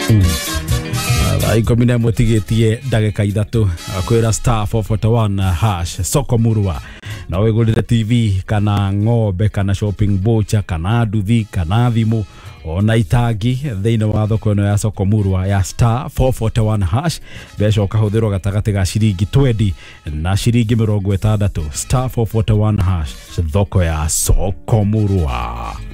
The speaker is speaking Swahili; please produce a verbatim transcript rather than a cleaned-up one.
Ikomine mutigetie ndagika ithatu kwira star four forty-one hash soko murwa na wegulire T V kana ng'ombe kana shopping voucher kana nduthi kana thimu ona itangi thiine wa thoko ino ya soko murwa ya star four forty-one hash besho ukahuthirwo gatagati ga shiringi twenty na shiringi mirongo itandatu star four forty-one hash thoko ya soko murwa.